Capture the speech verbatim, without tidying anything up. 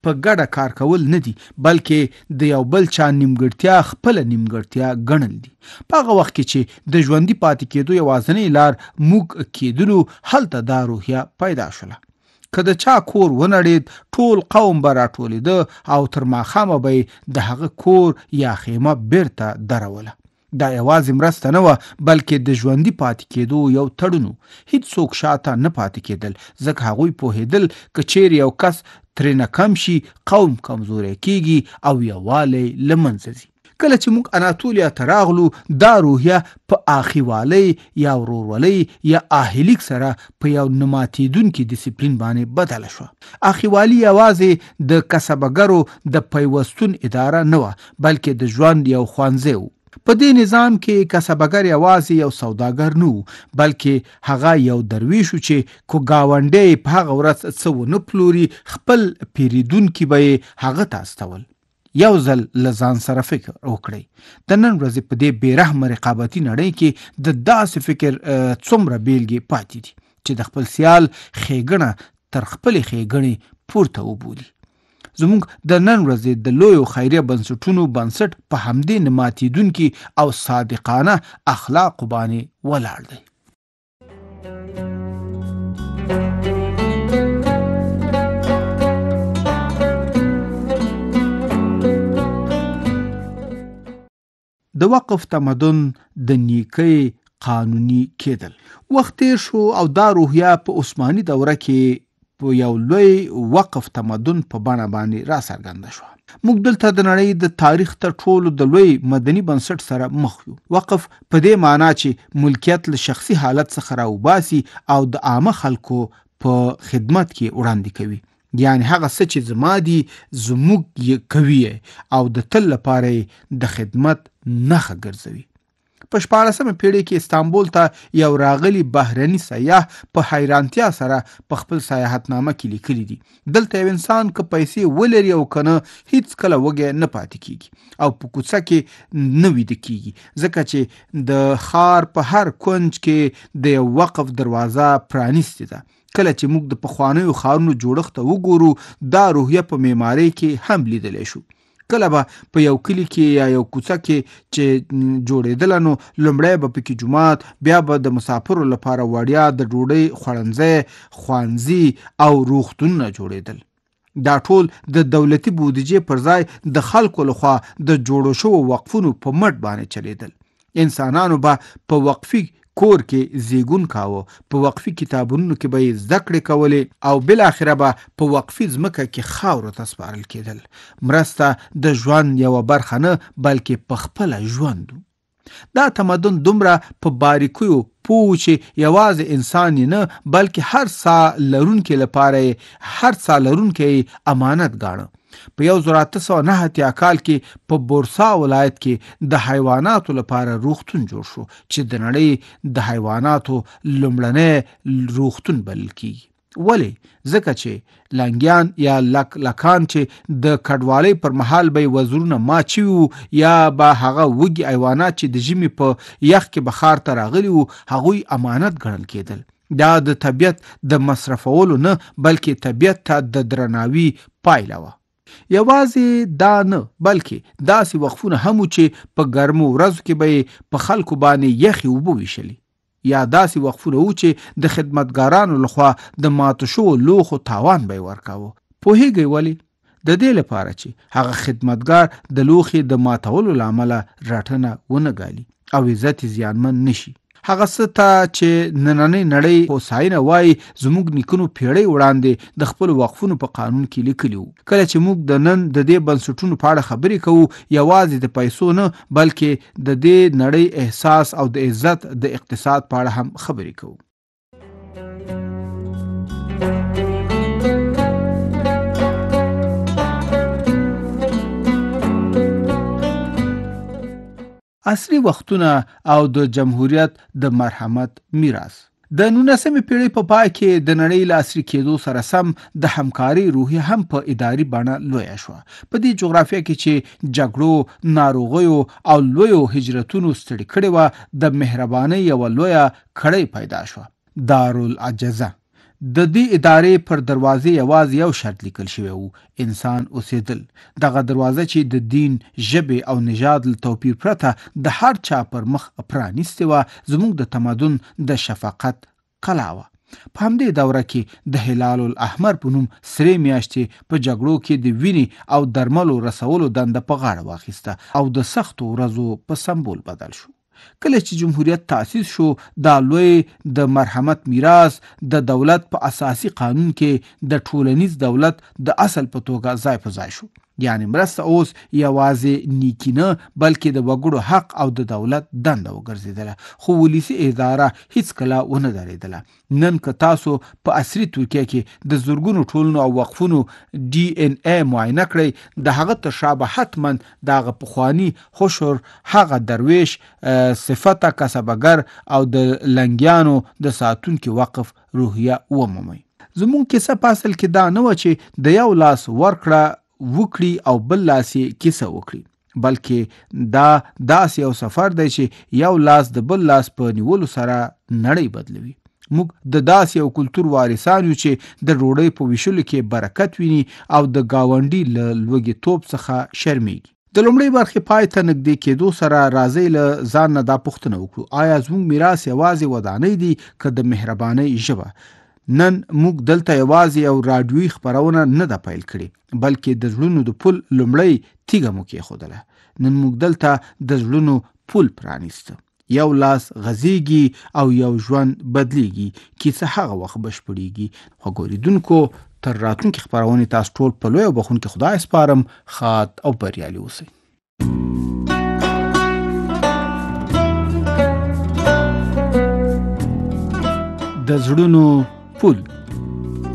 په ګډه کار کول نه دي، بلکې د یو بل چا نیمګړتیا خپله نیمګړتیا ګڼل دي. په هغه وخت کې چې د ژوندي پاتې کېدو یوازینۍ لار موږ کېدلو، هلته دا روحیه پیدا شوله. که د چا کور ونړېد، ټول قوم به راټولېده او تر ماښامه به د هغه کور یا خیمه بیرته دروله. دا یوازې مرسته نه وه، بلکې د ژوندي پاتې کېدو یو تړون و. هیڅوک شاته نه پاتې کېدل، ځکه هغوی پوهېدل که چیرې یو کس ترېنه کم شي، قوم کمزوری کېږي او یووالی له منځه ځي. کله چې موږ اناتولیا ته راغلو، دا روحیه په اخیوالۍ یا ورورولۍ یا اهلیک سره په یو نه ماتېدونکي ډسپلین باندې بدله شوه. اخیوالي یوازې د کسبګرو د پیوستون اداره نه وه، بلکې د ژوند یو ښوونځی و. په دې نظام کې کسبګر یوازې یو سوداګر نه و، بلکې هغه یو درویش و چې کو ګاونډی په هغه ورځ څه ونه پلوري، خپل پیریدونکي به یې هغه ته استول. یو ځل له ځان سره فکر وکړئ، د نن ورځې په دې بېرحمه رقابتي نړۍ کې د داسې فکر څومره بیلګې پاتې دي چې د خپل سیال ښېګڼه تر خپلې ښېګڼې پورته وبولي. زموږ د نن ورځې د لویو خیریه بنسټونو بنسټ په همدې نه ماتېدونکي او صادقانه اخلاقو باندې ولاړ دی. د وقف تمدن د نیکۍ قانوني کېدل. وخت تیر شو او دا روحیه په عثماني دوره کې په یو لوی وقف تمدن په بڼه باندې را څرګنده شوه. موږ دلته د نړۍ د تاریخ تر ټولو د لوی مدني بنسټ سره مخ یو. وقف په دې معنا چې ملکیت له شخصي حالت څخه راوباسي او د عامه خلکو په خدمت کې وړاندې کوي. یعنی هغه څه چې زما دي، زموږ یې کوي او د تل لپاره د خدمت نښه ګرځوي. په شپاړسمه پیړۍ کې استانبول ته یو راغلی بهرني سیاح په حیرانتیا سره په خپل سیاحتنامه کې لیکلي دي، دلته یو انسان که پیسې ولري او که نه، هیڅ کله وږی نه پاتې کېږي او په کوڅه کې نه ویده کېږي، ځکه چې د ښار په هر کونج کې د یو وقف دروازه پرانیستې ده. کله چې موږ د پخوانیو ښارونو جوړښت ته وګورو، دا روحیه په معمارۍ کې هم لیدلی شو. کله به په یو کلي کې یا یو کوڅه کې چې جوړېدله، نو لومړی به پکې جومات، بیا به د مسافرو لپاره وړیا د ډوډۍ خوړنځی، ښوونځي او روغتونونه جوړېدل. دا ټول د دولتي بودیجې پر ځای د خلکو لخوا د جوړو شوو وقفونو په مټ باندې چلیدل. انسانانو به په وقفي کور کې زیږون کاوه، په وقفي کتابونو کې به یې زده کړې کولې او بالاخره به په وقفي ځمکه کې خاورو ته سپارل کېدل. مرسته د ژوند یوه برخه نه، بلکې په خپله ژوند. دا تمدن دومره په باریکیو پوه چې یوازې انسان یې نه، بلکې هر ساه لرونکي لپاره هر ساه لرونکی امانت ګاڼه. په یو زر اته سوه نهه اتیا کال کې په بورسا ولایت کې د حیواناتو لپاره روغتون جوړ شو چې د نړۍ د حیواناتو لومړنی روغتون بلل کېږي. ولې؟ ځکه چې لنګیان یا لک لکان چې د کډوالۍ پر مهال به وزرونه مات شوي وو، یا به هغه وږي حیوانات چې د ژمي په یخ کې به ښار ته راغلي وو، هغوی امانت ګڼل کېدل. دا د طبیعت د مصرفولو نه، بلکې طبیعت ته د درناوي پایله وه. یوازې دا نه، بلکې داسې وقفونه هم وو چې په ګرمو ورځو کې به یې په خلکو باندې یخې اوبه ویشلې، یا داسې وقفونه وو چې د خدمتګارانو لخوا د ماتو شوو لوښو تاوان به یې ورکاوه. پوهېږئ ولې؟ د دې لپاره چې هغه خدمتګار د لوښي د ماتولو له امله رټنه ونه ګالي او عزت یې زیانمن نشي. هغه څه ته چې نننۍ نړۍ هوساینه وایي، زموږ نیکونو پیړۍ وړاندې د خپلو وقفونو په قانون کې لیکلي وو. کله چې موږ د نن د دې بنسټونو په اړه خبرې کوو، یوازې د پیسو نه، بلکې د دې نړۍ احساس او د عزت د اقتصاد په اړه هم خبرې کوو. عصري وختونه او د جمهوریت د مرحمت میراث. د نولسمې پیړۍ په پای کې د نړۍ له عصري کېدو سره سم د همکارۍ روحیه هم په اداري بڼه لویه شوه. په دې جغرافیه کې چې جګړو، ناروغیو او لویو هجرتونو ستړي کړې وه، د مهربانۍ یوه لویه کړۍ پیدا شوه. دارالعجزه د دې ادارې پر دروازې یوازې یو شرط لیکل شوی و: انسان اوسېدل. دغه دروازه چې د دین، ژبې او نژاد له توپیر پرته د هر چا پر مخ پرانیستې وه، زموږ د تمدن د شفقت قلعه وه. په همدې دوره کې د هلال الاحمر په نوم سرې میاشتې په جګړو کې د وینې او درملو رسولو دنده په غاړه واخیسته او د سختو ورځو په سمبول بدل شو. کله چې جمهوریت تأسیس شو، دا لوی د مرحمت میراث د دولت په اساسي قانون کې د ټولنیز دولت د اصل په توګه ځای په ځای شو. یعنی مرسته اوس یوازې نیکی نه، بلکې د وګړو حق او د دولت دنده وګرځېدله. خو ولسي اداره هیڅ کله ونه درېدله. نن که تاسو په عصري ترکیه کې د زرګونو ټولنو او وقفونو ډي ان ای معاینه کړئ، د هغه تر شا به حتما د هغه پخواني حشر، هغه درویش، صفته کسبګر او د لنګیانو د ساتونکي وقف روحیه ومومئ. زموږ کیسه په اصل کې دا نه وه چې د یو لاس ورکړه وکړي او بل لاس یې کیسه وکړي، بلکې دا داسې یو سفر دی چې یو لاس د بل لاس په نیولو سره نړۍ بدلوي. موږ د داسې یو کلتور وارثان یو چې د ډوډۍ په ویشلو کې برکت ویني او د ګاونډي له لوږې توب څخه شرمېږي. د لومړۍ برخې پای ته نږدې کېدو سره راځئ له ځان نه دا پوښتنه وکړو: آیا زموږ میراث یوازې ودانۍ دي که د مهربانۍ ژبه؟ نن موږ دلته یوازې یو راډیویي خپرونه نه ده پیل کړې، بلکې د زړونو د پل لومړی تیږه مو کېښودله. نن موږ دلته د زړونو پل پرانیسته. یو لاس غځېږي او یو ژوند بدلیږي. کیسه هغه وخت بشپړېږي. خو ګوریدونکو، تر راتلونکي خپرونې تاسو ټول په لوی او بخښونکي خدای سپارم. ښاد او بریالي اوسئ. د زړونو پل.